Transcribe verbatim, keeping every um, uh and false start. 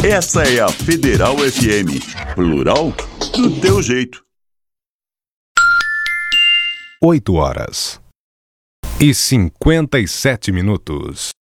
Essa é a Federal F M, plural do teu jeito. Oito horas e cinquenta e sete minutos.